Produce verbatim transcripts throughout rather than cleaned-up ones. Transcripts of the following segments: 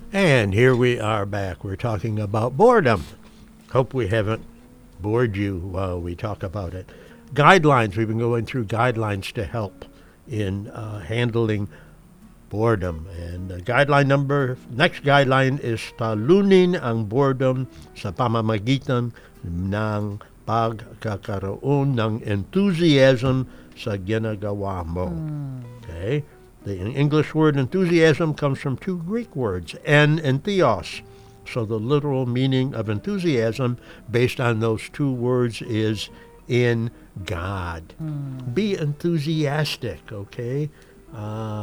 And here we are back. We're talking about boredom. Hope we haven't bored you while we talk about it. Guidelines. We've been going through guidelines to help in uh, handling boredom. And uh, guideline number, next guideline is talunin ang boredom sa pamamagitan ng pagkakaroon ng enthusiasm sa ginagawa mo. Okay? The English word enthusiasm comes from two Greek words, en and theos. So the literal meaning of enthusiasm based on those two words is in God. Be enthusiastic, okay? Uh,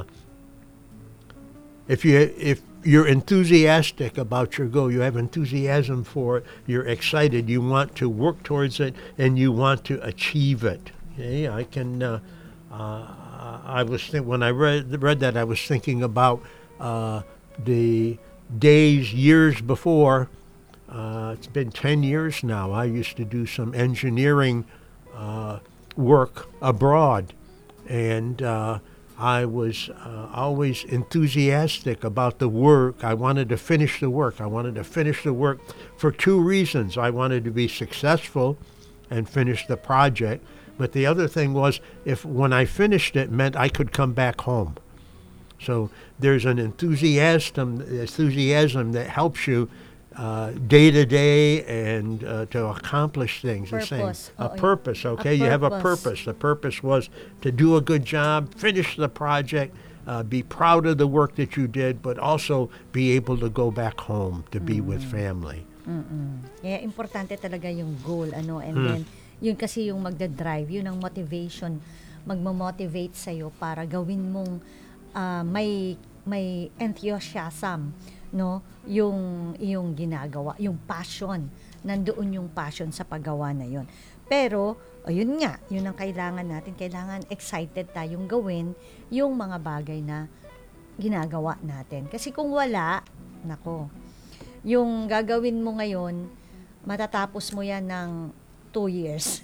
if you if you're enthusiastic about your goal, you have enthusiasm for it, you're excited, you want to work towards it, and you want to achieve it. Okay, I can. Uh, uh, I was think when I read read that I was thinking about uh, the days years before. Uh, it's been ten years now. I used to do some engineering uh, work abroad, and uh, I was uh, always enthusiastic about the work. I wanted to finish the work. I wanted to finish the work for two reasons. I wanted to be successful and finish the project. But the other thing was, if when I finished it, meant I could come back home. So there's an enthusiasm, enthusiasm that helps you uh, day to day and uh, to accomplish things. The same. Purpose. A Oo, purpose, a okay? You have a purpose. purpose. The purpose was to do a good job, finish the project, uh, be proud of the work that you did, but also be able to go back home to be with family. Kaya importante talaga yung goal, ano, and then yun kasi yung magda-drive, yun ang motivation, magmo-motivate sa'yo para gawin mong ah, may may enthusiasm, no, yung yung ginagawa, yung passion, nandoon yung passion sa paggawa na yun. Pero ayun nga, yun ang kailangan natin, kailangan excited tayong gawin yung mga bagay na ginagawa natin. Kasi kung wala, nako, yung gagawin mo ngayon, matatapos mo yan ng two years.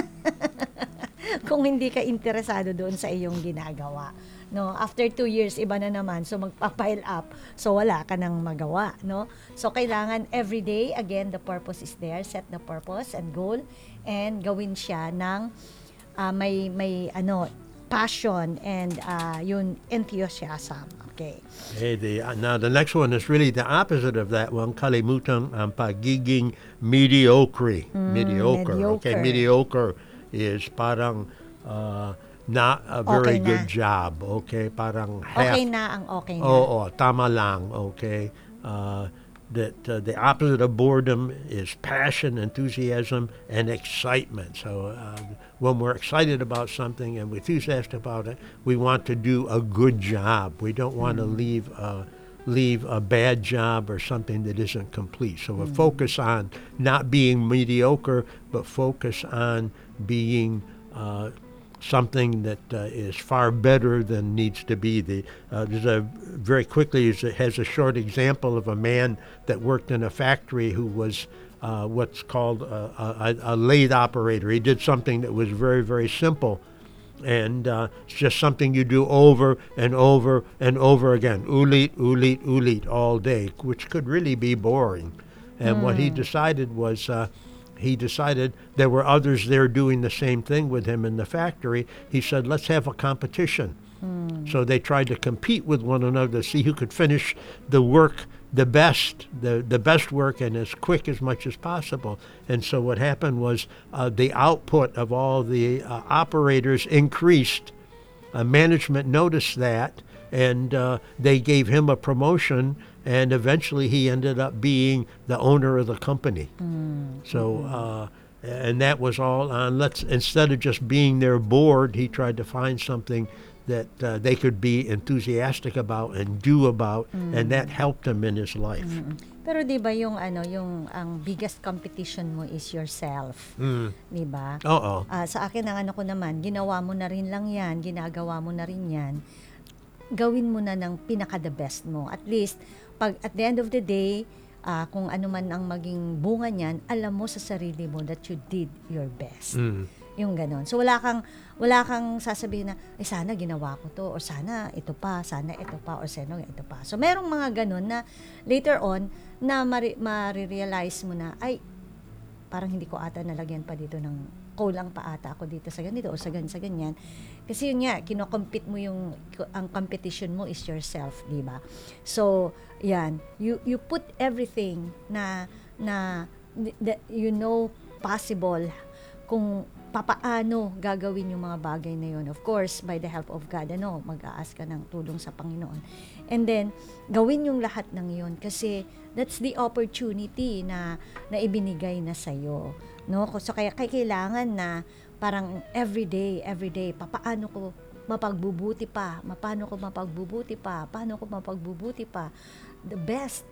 Kung hindi ka interesado doon sa iyong ginagawa. No, after two years iba na naman, so magpa-pile up, so wala ka nang magawa, no? So kailangan every day, again, the purpose is there, set the purpose and goal, and gawin siya ng ah, may may ano, passion and ah, yun enthusiasm. Okay. Hey, the, uh, now the next one is really the opposite of that one. Kalimutan ang pagiging mediocre. mediocre. Okay, mediocre. mediocre is parang uh, not a very Okay na. good job. Okay, parang half. Okay na ang okay na. Oo, tama lang. Okay. Uh, that uh, the opposite of boredom is passion, enthusiasm, and excitement. So uh, when we're excited about something and we're enthusiastic about it, we want to do a good job. We don't want to leave uh, leave a bad job or something that isn't complete. So we focus on not being mediocre, but focus on being uh, something that uh, is far better than needs to be. The uh, there's a very quickly is- it has a short example of a man that worked in a factory who was uh, what's called a, a, a lathe operator. He did something that was very very simple, and uh, it's just something you do over and over and over again, ulit ulit ulit all day, which could really be boring. And what he decided was. Uh, he decided there were others there doing the same thing with him in the factory. He said, let's have a competition. So they tried to compete with one another to see who could finish the work the best, the, the best work and as quick as much as possible. And so what happened was uh, the output of all the uh, operators increased. Uh, management noticed that, and uh, they gave him a promotion, and eventually he ended up being the owner of the company. So, uh, and that was all on. Let's instead of just being there bored, he tried to find something that uh, they could be enthusiastic about and do about, and that helped him in his life. Pero 'di ba yung ano, yung ang biggest competition mo is yourself. 'Di ba? Oo. Ah, sa akin ang ano ko naman, ginawa mo na rin lang 'yan, ginagawa mo na rin 'yan. Gawin mo na ng pinaka the best mo. At least pag at the end of the day, ah, kung ano man ang maging bunga niyan, alam mo sa sarili mo that you did your best. Yung ganon. So wala kang wala kang sasabihin na eh sana ginawa ko to or sana ito pa, sana ito pa or sana ito pa. So merong mga ganon na later on na mari, marirealize mo na ay parang hindi ko ata nalagyan pa dito ng kulang pa ata ako dito sa ganito o sa ganyan sa ganyan. Kasi yun nga, kino-compete mo yung, ang competition mo is yourself, di ba? So, yan, you you put everything na, na, that you know possible kung papaano gagawin yung mga bagay na yun. Of course, by the help of God, ano, mag-a-ask ka ng tulong sa Panginoon. And then, gawin yung lahat ng yun kasi that's the opportunity na, na ibinigay na sa'yo. No? So, kaya, kaya kailangan na parang everyday, everyday, papaano ko mapagbubuti pa, paano ko mapagbubuti pa, paano ko mapagbubuti pa, the best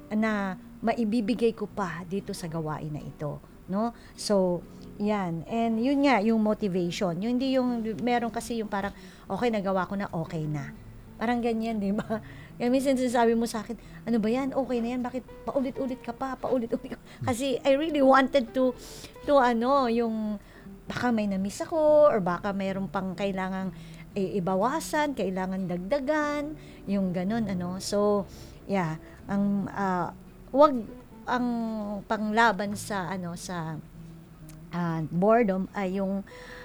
na maibibigay ko pa dito sa gawain na ito. No? So, yan. And yun nga, yung motivation. Yung hindi yung, meron kasi yung parang, okay, nagawa ko na, okay na. Parang ganyan, di ba? Kaya minsan sinasabi mo sa akin, ano ba yan? Okay na yan? Bakit paulit-ulit ka pa? Paulit-ulit ka. Kasi I really wanted to, to ano, yung, baka may na-miss ako, or baka mayroon pang kailangang eh, ibawasan, kailangan dagdagan, yung ganun, ano. So, yeah, ang, uh, wag, ang panglaban sa, ano, sa, uh, boredom ay yung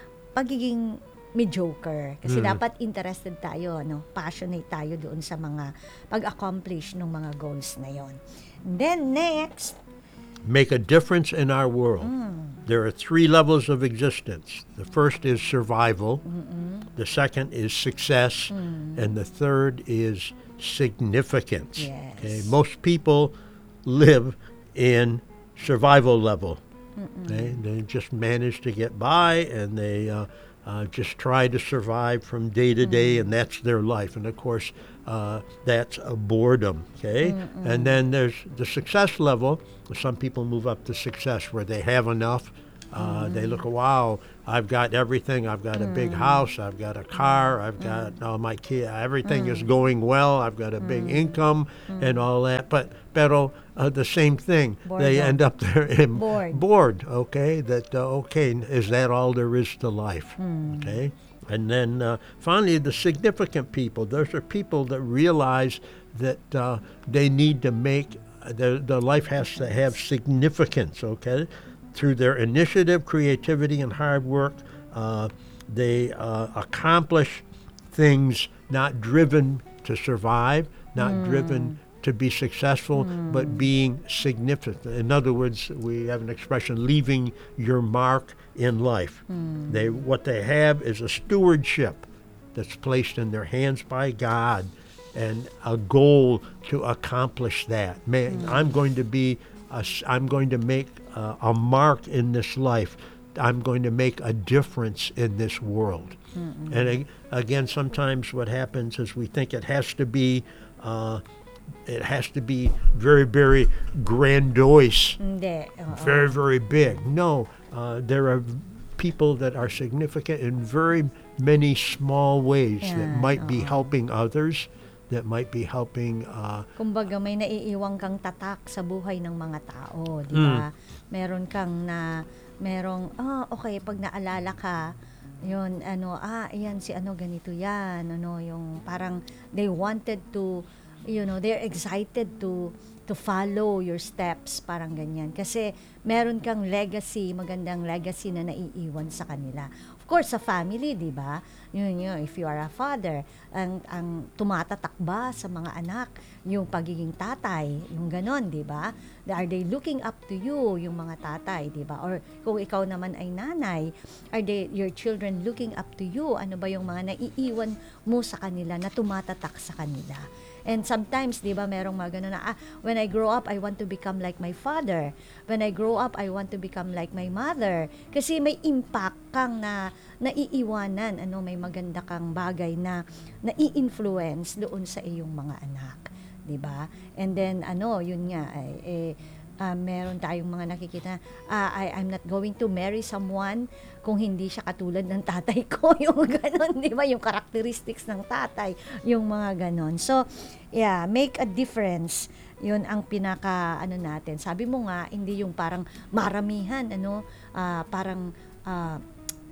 pagiging mediocre. Kasi mm. dapat interested tayo, no? Passionate tayo doon sa mga pag-accomplish ng mga goals na yon. Then next, make a difference in our world. Mm. There are three levels of existence. The first is survival. Mm-mm. The second is success. Mm. And the third is significance. Yes. Okay? Most people live in survival level. Okay? They just manage to get by, and they uh, uh, just try to survive from day to day, mm. and that's their life. And of course, uh, that's a boredom. Okay, Mm-mm. and then there's the success level. Some people move up to success where they have enough. Uh, mm. They look, wow, I've got everything. I've got a mm. big house. I've got a car. I've got all my kids. Everything mm. is going well. I've got a big mm. income mm. and all that. But pero uh, the same thing. Bored they up. End up there in bored. bored. Okay, that uh, okay. Is that all there is to life? Mm. Okay, and then uh, finally, the significant people. Those are people that realize that uh, they need to make uh, their their life has to have significance. Okay. Through their initiative, creativity, and hard work, uh, they uh, accomplish things not driven to survive, not mm. driven to be successful, mm. but being significant. In other words, we have an expression, leaving your mark in life. Mm. They what they have is a stewardship that's placed in their hands by God and a goal to accomplish that. Man, mm. I'm going to be a, I'm going to make uh, a mark in this life. I'm going to make a difference in this world. Mm-mm. And ag- again, sometimes what happens is we think it has to be uh, it has to be very, very grandiose, Hindi. very, very big. No, uh, there are people that are significant in very many small ways Yeah, that might be oo. helping others, that might be helping. Uh, Kumbaga may naiiwang kang tatak sa buhay ng mga tao, di ba? Meron kang na merong ah okay pag naalala ka, yun ano ah ayan si ano ganito yan, ano yung parang they wanted to, you know, they're excited to to follow your steps, parang ganyan. Kasi meron kang legacy, magandang legacy na naiiwan sa kanila. Of course, sa family, di ba? Yun, yun, if you are a father, ang, ang tumatatak ba sa mga anak, yung pagiging tatay, yung ganon, di ba? Are they looking up to you, yung mga tatay, di ba? Or kung ikaw naman ay nanay, are they, your children looking up to you? Ano ba yung mga naiiwan mo sa kanila na tumatatak sa kanila? And sometimes, di ba, merong mga ganun na, ah, when I grow up, I want to become like my father. When I grow up, I want to become like my mother. Kasi may impact kang na naiiwanan, ano, may maganda kang bagay na nai-influence doon sa iyong mga anak. Di ba? And then, ano, yun nga, ay, eh, uh, meron tayong mga nakikita, ah, I, I'm not going to marry someone kung hindi siya katulad ng tatay ko, yung ganon, di ba? Yung characteristics ng tatay, yung mga ganon. So, yeah, make a difference. Yun ang pinaka, ano natin. Sabi mo nga, hindi yung parang maramihan, ano, uh, parang, uh,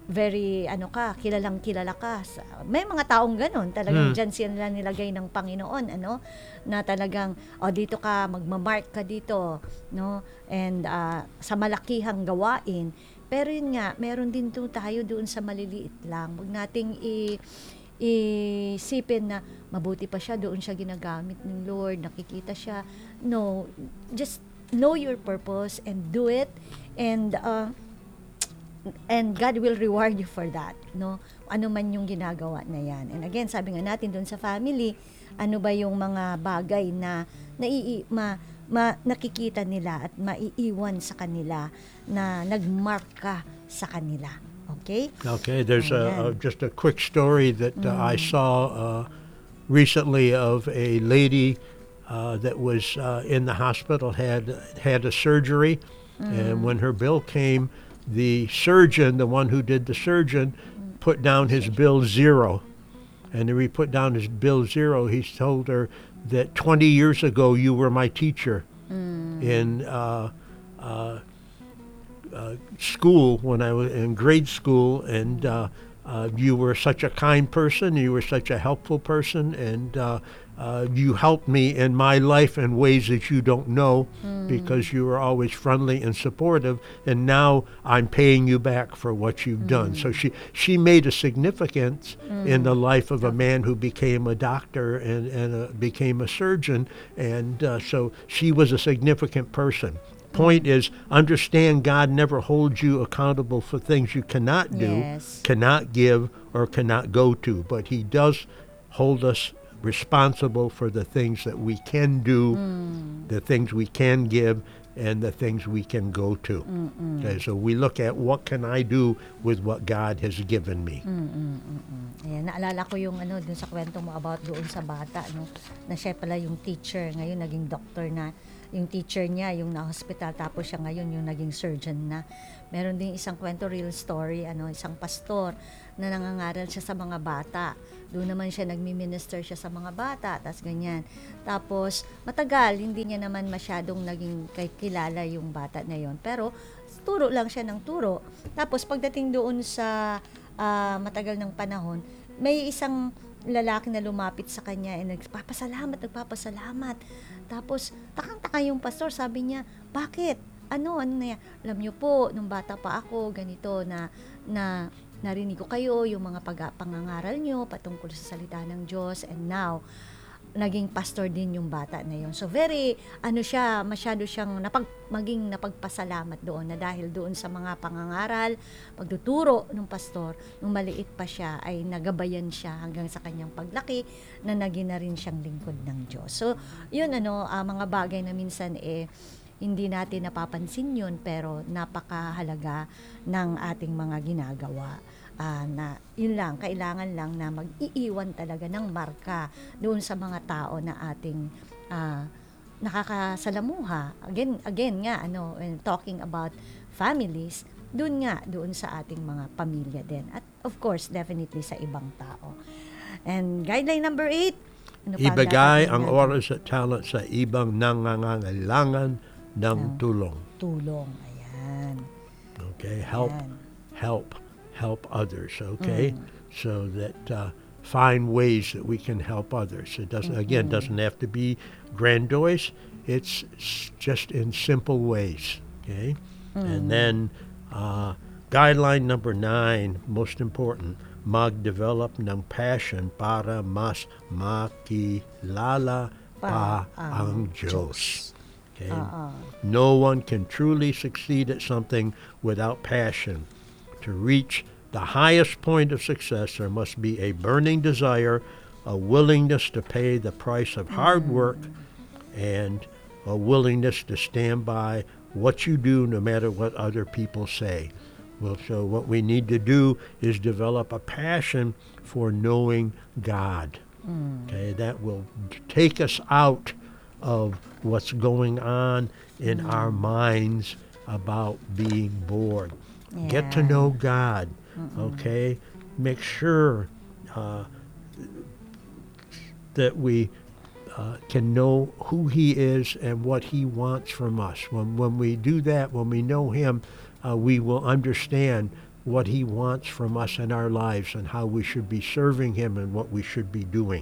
very ano ka, kilalang kilala ka. Sa- May mga taong ganun, talagang Hmm. dyan sila nilagay ng Panginoon, ano, na talagang, o dito ka, magmamark ka dito, no, and ah, sa malakihang gawain. Pero yun nga, meron din to tayo doon sa maliliit lang. Huwag nating i isipin na mabuti pa siya, doon siya ginagamit ng Lord, nakikita siya. No, just know your purpose and do it, and uh, and God will reward you for that, no? Ano man yung ginagawa na yan. And again, sabi nga natin doon sa family, ano ba yung mga bagay na nai ma, ma, nakikita nila at maiiwan sa kanila na nagmark ka sa kanila. Okay? Okay, there's a, a Ayan. just a quick story that uh, I saw uh, recently of a lady uh, that was uh, in the hospital, had had a surgery, and when her bill came, the surgeon, the one who did the surgeon, put down his bill zero. And when he put down his bill zero, he told her that twenty years ago you were my teacher in uh, uh, uh, school, when I was in grade school, and uh, uh, you were such a kind person, you were such a helpful person, and uh, uh, you helped me in my life in ways that you don't know, because you were always friendly and supportive, and now I'm paying you back for what you've done. So she, she made a significance in the life of a man who became a doctor and, and uh, became a surgeon, and uh, so she was a significant person. Point is, understand God never holds you accountable for things you cannot do, Yes. cannot give, or cannot go to, but He does hold us responsible for the things that we can do, the things we can give, and the things we can go to. Okay, so we look at what can I do with what God has given me. Ayan, naalala ko yung ano dun sa kwento mo about doon sa bata, no, na siya pala yung teacher, ngayon naging doctor na. Yung teacher niya, yung na-hospital, tapos siya ngayon yung naging surgeon na. Meron din isang kwento, real story, ano, isang pastor na nangangaral siya sa mga bata. Doon naman siya nagmi-minister siya sa mga bata, tapos ganyan. Tapos matagal, hindi niya naman masyadong naging kay- kilala yung bata na yon. Pero turo lang siya ng turo. Tapos pagdating doon sa ah, matagal ng panahon, may isang lalaki na lumapit sa kanya and nagpapasalamat, nagpapasalamat. Tapos, takang-taka yung pastor, sabi niya, bakit? Ano, ano na yan? Alam niyo po, nung bata pa ako, ganito, na, na narinig ko kayo, yung mga pag- pangangaral niyo, patungkol sa salita ng Diyos, and now, naging pastor din yung bata na yun. So very, ano siya, masyado siyang napag, maging napagpasalamat doon na dahil doon sa mga pangangaral, pagtuturo ng pastor, nung maliit pa siya, ay nagabayan siya hanggang sa kanyang paglaki na naging na rin siyang lingkod ng Diyos. So, yun ano, ah, mga bagay na minsan eh, hindi natin napapansin yun, pero napakahalaga ng ating mga ginagawa. Ah, na yun lang, kailangan lang na mag-iiwan talaga ng marka doon sa mga tao na ating ah, nakakasalamuha. Again, again nga, ano, when talking about families, doon nga, doon sa ating mga pamilya din. At of course, definitely sa ibang tao. And guideline number eight, ano pa ang Ibigay dapat ang natin? oras at talent sa ibang nangangailangan ng Ng tulong. Tulong. Ayan. Okay, help, Ayan. help, help others. Okay, so that uh, find ways that we can help others. It doesn't again doesn't have to be grandiose. It's s- just in simple ways. Okay, and then uh, guideline number nine, most important, mag-develop ng passion para mas makilala pa Pa ang ang Diyos. Okay. Oo. No one can truly succeed at something without passion. To reach the highest point of success, there must be a burning desire, a willingness to pay the price of hard work, and a willingness to stand by what you do no matter what other people say. Well, so what we need to do is develop a passion for knowing God. Okay, that will take us out of what's going on in our minds about being bored. Get to Yeah. know God. Okay, make sure uh, that we uh, can know who He is and what He wants from us. When when we do that, when we know Him, uh, we will understand what he wants from us in our lives and how we should be serving him and what we should be doing.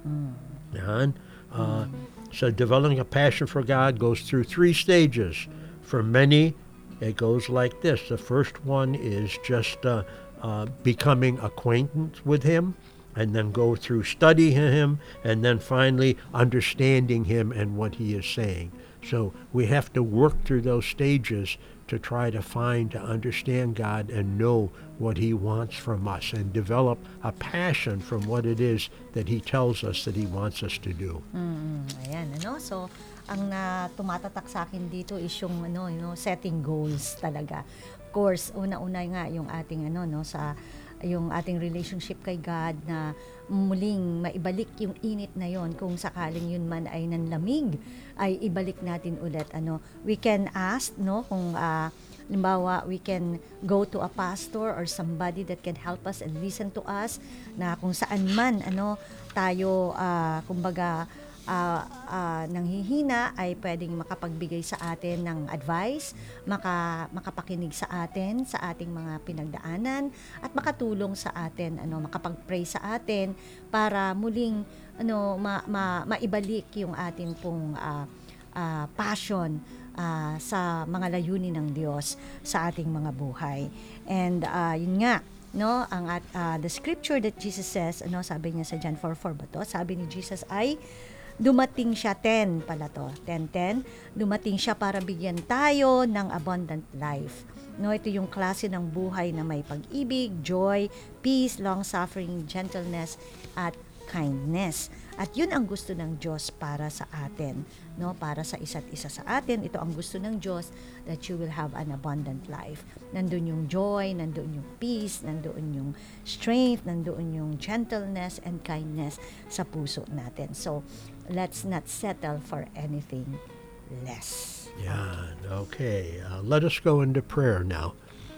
Yan. Uh, so developing a passion for God goes through three stages. For many, it goes like this. The first one is just uh, uh, becoming acquainted with him, and then go through studying him, and then finally understanding him and what he is saying. So we have to work through those stages to try to find, to understand God and know what he wants from us and develop a passion from what it is that he tells us that he wants us to do. Mm, ayan, ano? So, ang na tumatatak sa akin dito is yung ano, you know, setting goals talaga. Of course, una-una nga yung ating ano no sa yung ating relationship kay God na muling maibalik yung init na yon, kung sakaling yun man ay nanlamig, ay ibalik natin ulit. Ano, we can ask no kung uh, limbawa we can go to a pastor or somebody that can help us and listen to us, na kung saan man ano tayo uh, kumbaga uh, uh, nanghihina, ay pwedeng makapagbigay sa atin ng advice, maka, makapakinig sa atin sa ating mga pinagdaanan, at makatulong sa atin, ano, makapag-pray sa atin para muling ano ma, ma, maibalik yung ating pong uh, uh, passion uh, sa mga layunin ng Diyos sa ating mga buhay. And uh, yun nga, no, ang at uh, the scripture that Jesus says, ano, sabi niya sa John four four ba to? Sabi ni Jesus ay dumating siya, ten pala to, ten ten, dumating siya para bigyan tayo ng abundant life. No, ito yung klase ng buhay na may pag-ibig, joy, peace, long-suffering, gentleness, at kindness. At yun ang gusto ng Diyos para sa atin, no, para sa isa't isa sa atin. Ito ang gusto ng Diyos, that you will have an abundant life. Nandun yung joy, nandun yung peace, nandun yung strength, nandun yung gentleness and kindness sa puso natin. So, let's not settle for anything less. Yeah, okay. Uh, let us go into prayer now.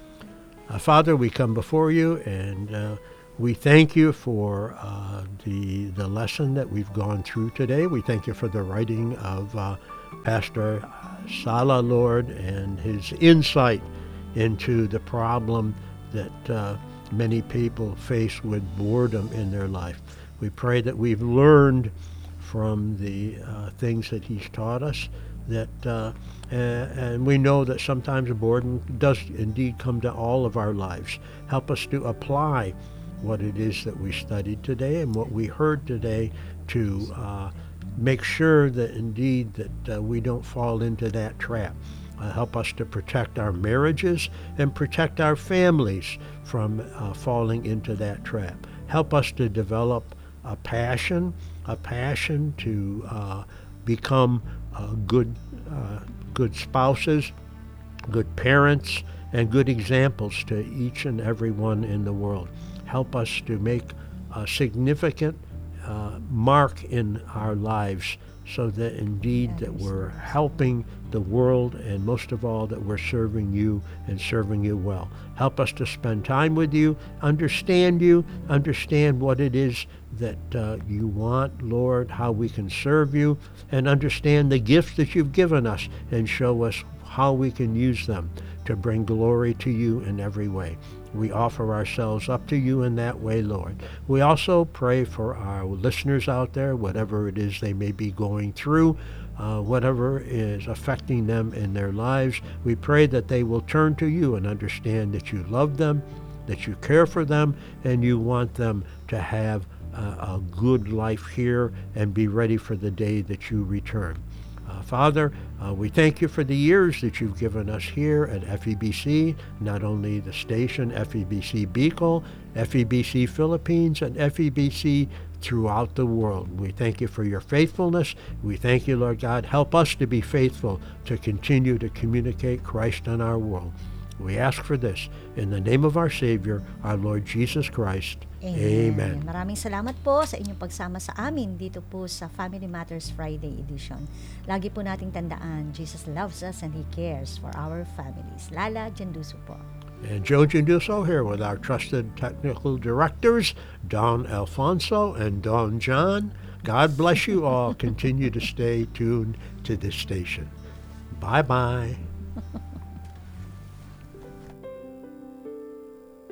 Uh, Father, we come before you, and uh, we thank you for uh, the the lesson that we've gone through today. We thank you for the writing of uh, Pastor Sala, Lord, and his insight into the problem that uh, many people face with boredom in their life. We pray that we've learned from the uh, things that he's taught us, that uh, and, and we know that sometimes boredom does indeed come to all of our lives. Help us to apply what it is that we studied today and what we heard today to uh, make sure that indeed that uh, we don't fall into that trap. Uh, help us to protect our marriages and protect our families from uh, falling into that trap. Help us to develop a passion, a passion to uh, become uh, good, uh, good spouses, good parents, and good examples to each and every one in the world. Help us to make a significant uh, mark in our lives, so that indeed that we're helping the world, and most of all that we're serving you and serving you well. Help us to spend time with you, understand you, understand what it is that uh, you want, Lord, how we can serve you, and understand the gifts that you've given us, and show us how we can use them to bring glory to you in every way. We offer ourselves up to you in that way, Lord. We also pray for our listeners out there, whatever it is they may be going through, uh, whatever is affecting them in their lives. We pray that they will turn to you and understand that you love them, that you care for them, and you want them to have uh, a good life here and be ready for the day that you return. Uh, Father, uh, we thank you for the years that you've given us here at F E B C, not only the station F E B C Bicol, F E B C Philippines, and F E B C throughout the world. We thank you for your faithfulness. We thank you, Lord God. Help us to be faithful to continue to communicate Christ in our world. We ask for this in the name of our Savior, our Lord Jesus Christ. Amen. Amen. Maraming salamat po sa inyong pagsama sa amin dito po sa Family Matters Friday edition. Lagi po nating tandaan, Jesus loves us and He cares for our families. Lala Janduso po. And Joe Janduso here with our trusted technical directors, Don Alfonso and Don John. God bless you all. Continue to stay tuned to this station. Bye-bye.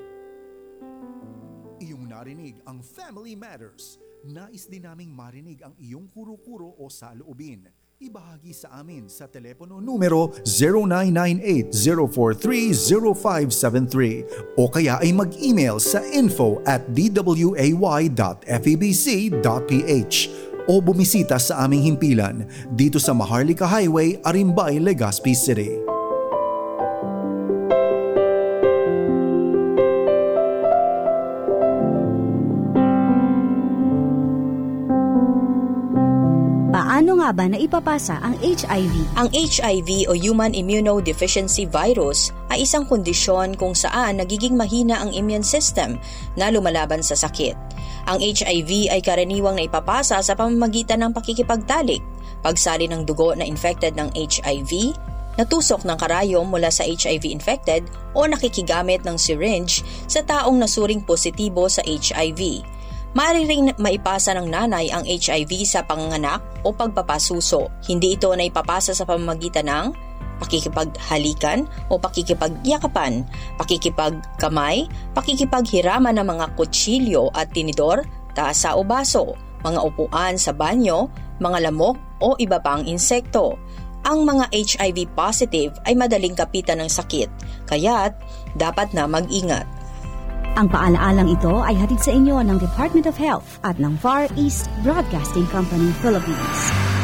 ang Family Matters. Nais din naming marinig ang iyong kuro-kuro o saloobin. Ibahagi sa amin sa telepono numero zero nine nine eight zero four three zero five seven three o kaya ay mag-email sa info at d w a y dot f e b c dot p h o bumisita sa aming himpilan dito sa Maharlika Highway, Arimbay, Legazpi City. Paano nga ba naipapasa ang H I V? Ang H I V o Human Immunodeficiency Virus ay isang kondisyon kung saan nagiging mahina ang immune system na lumalaban sa sakit. Ang H I V ay karaniwang naipapasa sa pamamagitan ng pakikipagtalik, pagsali ng dugo na infected ng H I V, natusok ng karayom mula sa H I V infected o nakikigamit ng syringe sa taong nasuring positibo sa H I V. Maaari ring maipasa ng nanay ang H I V sa panganganak o pagpapasuso. Hindi ito naipapasa sa pamamagitan ng pakikipaghalikan o pakikipagyakapan, pakikipagkamay, pakikipaghiraman ng mga kutsilyo at tinidor, tasa o baso, mga upuan sa banyo, mga lamok o iba pang insekto. Ang mga H I V positive ay madaling kapitan ng sakit, kaya't dapat na mag-ingat. Ang paalaalang ito ay hatid sa inyo ng Department of Health at ng Far East Broadcasting Company, Philippines.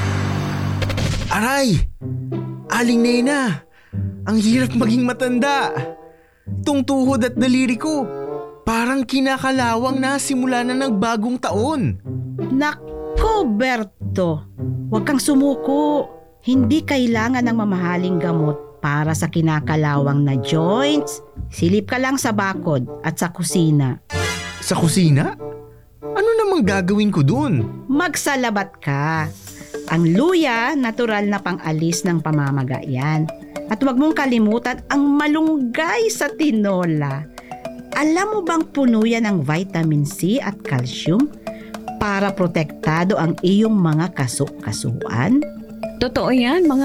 Aray! Aling Nena! Ang hirap maging matanda! Itong tuhod at daliri ko, parang kinakalawang na simula na ng bagong taon. Nako, Berto! Huwag kang sumuko. Hindi kailangan ng mamahaling gamot para sa kinakalawang na joints. Silip ka lang sa bakod at sa kusina. Sa kusina? Ano namang gagawin ko dun? Magsalabat ka. Ang luya, natural na pang-alis ng pamamaga yan. At huwag mong kalimutan ang malunggay sa tinola. Alam mo bang puno yan ng vitamin C at calcium para protektado ang iyong mga kasu-kasuan? Totoo yan, mga